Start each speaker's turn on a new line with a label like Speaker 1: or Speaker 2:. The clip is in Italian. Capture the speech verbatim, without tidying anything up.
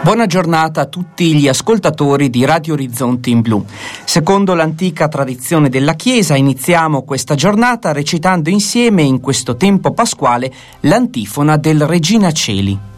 Speaker 1: Buona giornata a tutti gli ascoltatori di Radio Orizzonti in Blu. Secondo l'antica tradizione della Chiesa, iniziamo questa giornata recitando insieme in questo tempo pasquale l'antifona del Regina Celi.